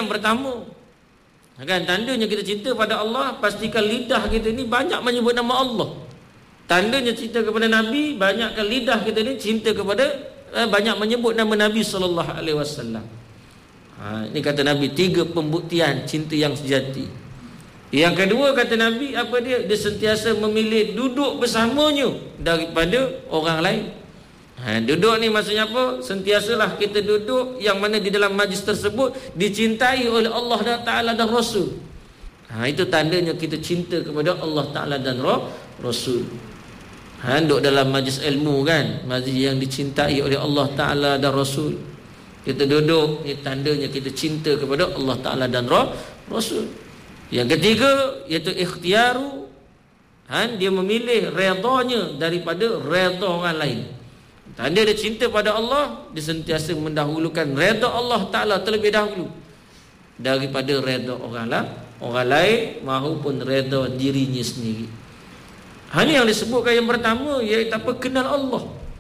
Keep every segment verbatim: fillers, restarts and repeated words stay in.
yang pertama. Kan tandanya kita cinta pada Allah, pastikan lidah kita ni banyak menyebut nama Allah. Tandanya cinta kepada Nabi, banyakkan lidah kita ni cinta kepada eh, banyak menyebut nama Nabi sallallahu alaihi wasallam. Ha, ini kata Nabi, tiga pembuktian cinta yang sejati. Yang kedua kata Nabi, apa dia? Dia sentiasa memilih duduk bersamanya daripada orang lain. Ha, duduk ni maksudnya apa? Sentiasalah kita duduk yang mana di dalam majlis tersebut dicintai oleh Allah Ta'ala dan Rasul. Ha, itu tandanya kita cinta kepada Allah Ta'ala dan Rasul. Ha, duduk dalam majlis ilmu kan, majlis yang dicintai oleh Allah Ta'ala dan Rasul. Kita duduk, ini tandanya kita cinta kepada Allah Ta'ala dan Rasul. Yang ketiga iaitu ikhtiaru. Ha, dia memilih redanya daripada reda orang lain. Tanda dia cinta pada Allah, dia sentiasa mendahulukan reda Allah Ta'ala terlebih dahulu daripada reda orang lain, orang lain maupun reda dirinya sendiri. Ha, ini yang disebutkan yang pertama, iaitu apa? Kenal Allah.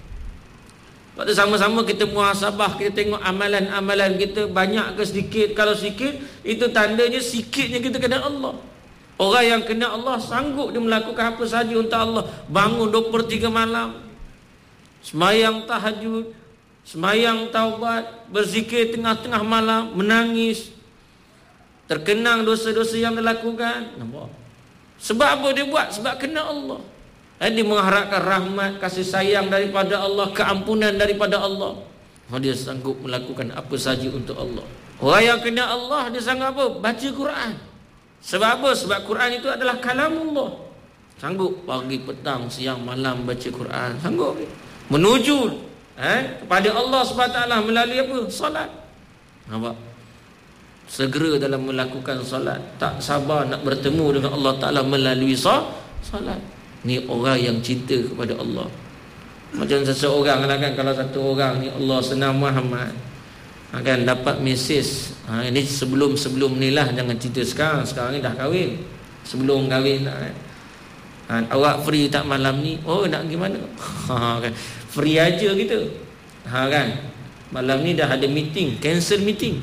Waktu sama-sama kita muhasabah, kita tengok amalan-amalan kita banyak ke sedikit. Kalau sedikit, itu tandanya sikitnya kita kenal Allah. Orang yang kenal Allah sanggup dia melakukan apa saja untuk Allah. Bangun dua puluh tiga malam, semayang tahajud, semayang taubat, berzikir tengah-tengah malam, menangis, terkenang dosa-dosa yang dilakukan. Nampak? Sebab apa dia buat? Sebab kenal Allah. Dia mengharapkan rahmat, kasih sayang daripada Allah, keampunan daripada Allah. Dia sanggup melakukan apa saja untuk Allah. Orang yang kenal Allah, dia sanggup apa? Baca Quran. Sebab apa? Sebab Quran itu adalah kalamullah. Sanggup pagi, petang, siang, malam baca Quran. Sanggup menuju eh, kepada Allah subhanahu wa taala melalui apa? Solat. Nampak? Segera dalam melakukan solat, tak sabar nak bertemu dengan Allah Ta'ala melalui solat. Ni orang yang cinta kepada Allah. Macam seseorang lah kan, kalau satu orang ni Allah senang Muhammad akan dapat mesej. Ha, ini sebelum-sebelum ni lah, jangan cerita sekarang. Sekarang ni dah kahwin. Sebelum kahwin lah kan. Ha, awak free tak malam ni? Oh, nak gimana? Ha, kan. Free aja gitu. Ha, kan. Malam ni dah ada meeting, cancel meeting.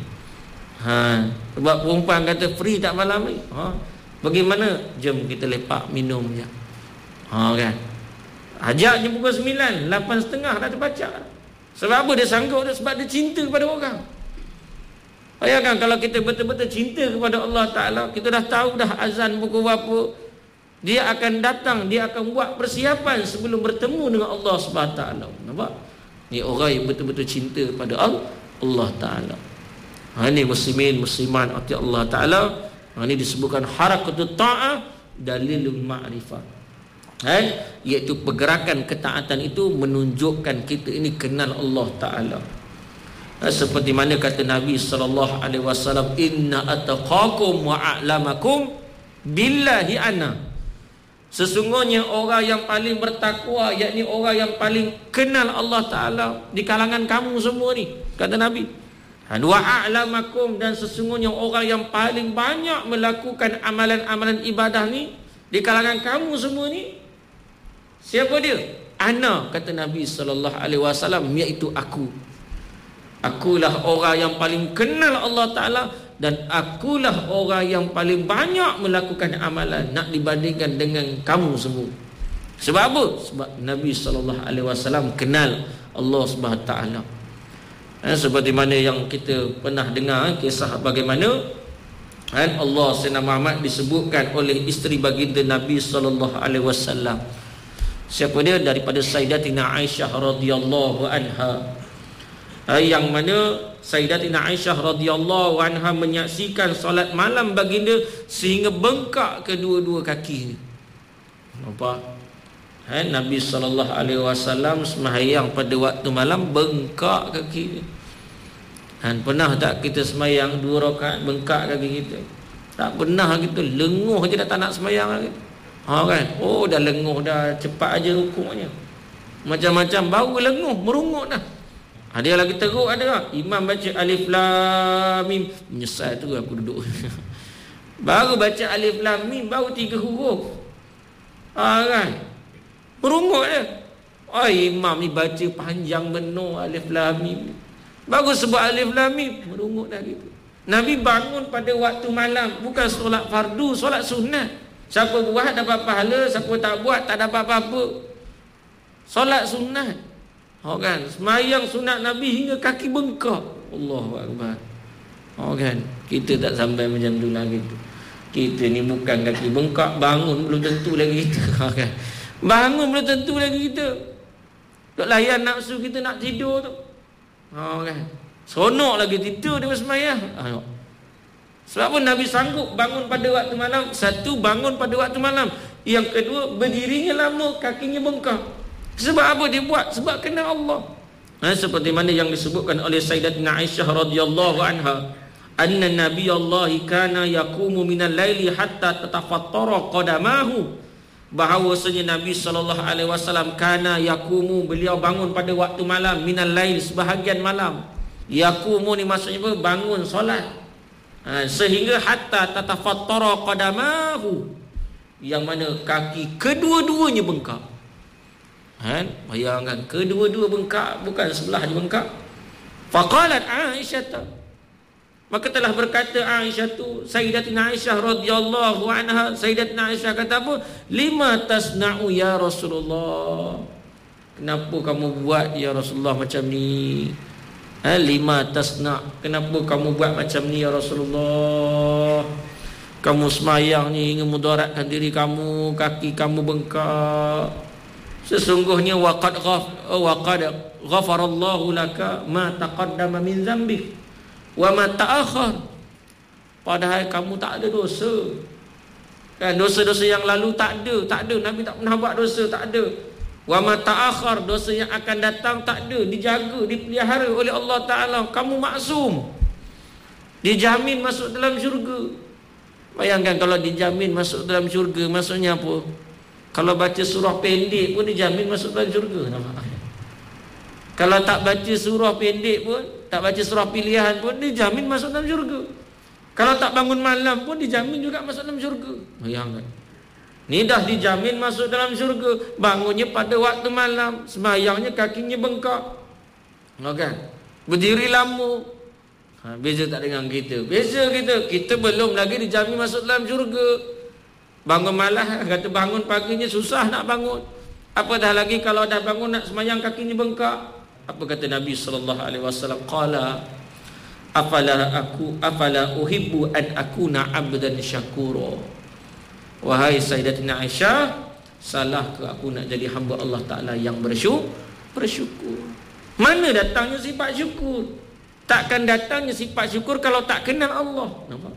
Ha, sebab perempuan kata free tak malam ni. Ha, bagaimana? Jom kita lepak minum je. Ha, kan. Ajak je pukul sembilan, lapan setengah dah terbaca. Sebab apa dia sanggup? Sebab dia cinta kepada orang. Bayangkan kalau kita betul-betul cinta kepada Allah Ta'ala, kita dah tahu dah azan pukul berapa, dia akan datang, dia akan buat persiapan sebelum bertemu dengan Allah Subhanahu Wa Ta'ala. Nampak? Ni orang yang betul-betul cinta pada Allah Ta'ala. Ha, ni muslimin, musliman ati Allah Ta'ala. Ha, ni disebutkan harakatut ta'ah dalilul ma'rifah. Eh, iaitu pergerakan ketaatan itu menunjukkan kita ini kenal Allah Ta'ala. Eh, seperti mana kata Nabi sallallahu alaihi wasallam, inna ataqakum wa a'lamakum billahi ana. Sesungguhnya orang yang paling bertakwa, yakni orang yang paling kenal Allah Ta'ala di kalangan kamu semua ni, kata Nabi. Wa a'lamakum, dan sesungguhnya orang yang paling banyak melakukan amalan-amalan ibadah ni di kalangan kamu semua ni, siapa dia? Ana, kata Nabi sallallahu alaihi wasallam, iaitu aku. Akulah orang yang paling kenal Allah Ta'ala, dan akulah orang yang paling banyak melakukan amalan nak dibandingkan dengan kamu semua. Sebab apa? Sebab Nabi sallallahu alaihi wasallam kenal Allah Subhanahu Ta'ala. Eh, seperti mana yang kita pernah dengar kisah bagaimana eh, Allah Sayyidina Muhammad disebutkan oleh isteri baginda Nabi sallallahu alaihi wasallam. Siapa dia? Daripada Sayyidatina Aisyah radhiyallahu anha. Yang mana Sayyidatina Aisyah radhiyallahu anha menyaksikan solat malam baginda sehingga bengkak kedua-dua kaki. Nampak? Eh, Nabi sallallahu alaihi wasallam sembahyang pada waktu malam bengkak kaki. Dan pernah tak kita sembahyang dua rakaat bengkak kaki kita? Tak pernah gitu, lenguh je dah tak nak sembahyang lagi. Ha, kan? Oh, dah lenguh dah, cepat aja rukuknya. Macam-macam baru lenguh, merungut dah. Ada yang lagi teruk ada tak? Imam baca alif lam mim, menyesal tu aku duduk. Baru baca alif lam mim, baru tiga huruf. Ha, kan? Merungut dia. Oh, imam ni baca panjang benar alif lam mim. Baru sebut alif lam mim, merungut dah gitu. Nabi bangun pada waktu malam, bukan solat fardu, solat sunat. Siapa buat dapat pahala, siapa tak buat tak dapat apa-apa. Solat sunat. Oh kan, semayang sunat Nabi hingga kaki bengkak. Allahu akbar. Oh kan, kita tak sampai macam tu lagi tu. Kita ni bukan kaki bengkak, bangun belum tentu lagi kita. Oh kan. Bangun belum tentu lagi kita. Dok layan nafsu kita nak tidur tu. Oh kan. Seronok lagi tidur dia bersemayang. Ah, sebab apa Nabi sanggup bangun pada waktu malam? Satu, bangun pada waktu malam. Yang kedua, berdirinya lama, kakinya bengkak. Sebab apa dia buat? Sebab kenal Allah. Ha, seperti mana yang disebutkan oleh Sayyidatina Aisyah radhiyallahu anha, anna nabiyallahi kana yaqumu minal laili hatta tatafattara qadamahu. Bahawasanya Nabi sallallahu alaihi wasallam kana yaqumu, beliau bangun pada waktu malam, minal lail, sebahagian malam. Yaqumu ni maksudnya apa? Bangun solat. Ha, sehingga hatta tatafattara qadamahu, yang mana kaki kedua-duanya bengkak. Ha, bayangkan kedua-dua bengkak, bukan sebelah je bengkak. Faqalat Aisyah, maka telah berkata Aisyah tu, Sayyidatina Aisyah radhiyallahu anha, Sayyidatina Aisyah kata apa? Lima tasna'u ya Rasulullah, kenapa kamu buat ya Rasulullah macam ni? Ha, lima tasna', kenapa kamu buat macam ni ya Rasulullah? Kamu semayang ni ingin mudaratkan diri kamu, kaki kamu bengkak. Sesungguhnya waqad ghaf waqad ghafarallahu laka ma taqaddama min dzambik wa ma ta'akhkhar. Padahal kamu tak ada dosa. Kan, dosa-dosa yang lalu tak ada, tak ada. Nabi tak pernah buat dosa, tak ada. Wa ma ta'akhkhar, dosa yang akan datang tak ada, dijaga, dipelihara oleh Allah Taala. Kamu maksum, dijamin masuk dalam syurga. Bayangkan kalau dijamin masuk dalam syurga, maksudnya apa? Kalau baca surah pendek pun dijamin masuk dalam syurga. Nampak? Kalau tak baca surah pendek pun, tak baca surah pilihan pun, dijamin masuk dalam syurga. Kalau tak bangun malam pun dijamin juga masuk dalam syurga. Bayangkan, ni dah dijamin masuk dalam syurga. Bangunnya pada waktu malam, semayangnya kakinya bengkak. Kan? Berdiri lama. Ha, beza tak dengan kita. Beza kita, kita belum lagi dijamin masuk dalam syurga. Bangun malam, kata bangun paginya susah nak bangun. Apa dah lagi kalau dah bangun nak semayang kakinya bengkak. Apa kata Nabi sallallahu alaihi wasallam? Qala afala aku afala uhibbu an akuna abdan syakura. Wahai Sayyidatina Aisyah, salah ke aku nak jadi hamba Allah Ta'ala yang bersyukur? Bersyukur. Mana datangnya sifat syukur? Takkan datangnya sifat syukur kalau tak kenal Allah. Nampak?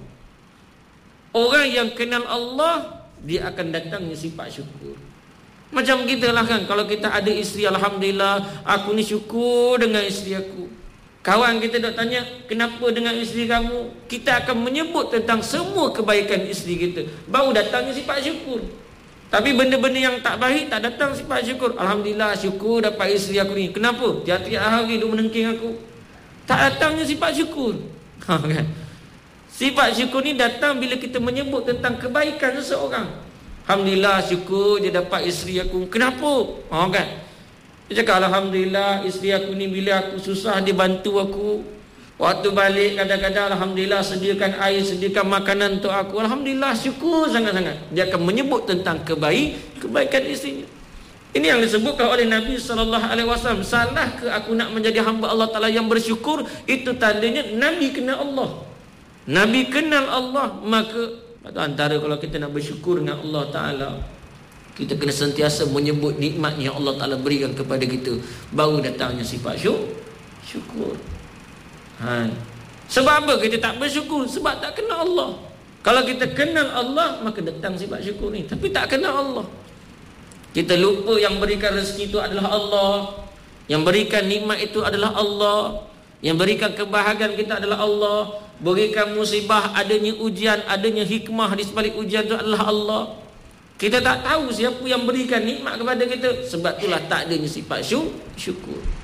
Orang yang kenal Allah, dia akan datangnya sifat syukur. Macam kita lah kan, kalau kita ada isteri, alhamdulillah, aku ni syukur dengan isteri aku. Kawan kita dok tanya, kenapa dengan isteri kamu? Kita akan menyebut tentang semua kebaikan isteri kita, baru datangnya sifat syukur. Tapi benda-benda yang tak baik, tak datang sifat syukur. Alhamdulillah, syukur dapat isteri aku ni. Kenapa? Tiap-tiap hari dia menengking aku. Tak datangnya sifat syukur. Ha, kan? Sifat syukur ni datang bila kita menyebut tentang kebaikan seseorang. Alhamdulillah, syukur dia dapat isteri aku. Kenapa? Ha, kan? Dia cakap, alhamdulillah, isteri aku ni bila aku susah dia bantu aku. Waktu balik kadang-kadang alhamdulillah sediakan air, sediakan makanan untuk aku. Alhamdulillah, syukur sangat-sangat. Dia akan menyebut tentang kebaik, kebaikan isterinya. Ini yang disebutkan oleh Nabi sallallahu alaihi wasallam. Salah ke aku nak menjadi hamba Allah Taala yang bersyukur? Itu tandanya Nabi kenal Allah. Nabi kenal Allah, maka antara kalau kita nak bersyukur dengan Allah Ta'ala, kita kena sentiasa menyebut nikmat yang Allah Ta'ala berikan kepada kita, baru datangnya sifat syukur. Ha. Sebab apa kita tak bersyukur? Sebab tak kenal Allah. Kalau kita kenal Allah, maka datang sifat syukur ni. Tapi tak kenal Allah, kita lupa yang berikan rezeki itu adalah Allah, yang berikan nikmat itu adalah Allah, yang berikan kebahagiaan kita adalah Allah, berikan musibah, adanya ujian, adanya hikmah di sebalik ujian itu adalah Allah. Kita tak tahu siapa yang berikan nikmat kepada kita. Sebab itulah tak adanya sifat syukur.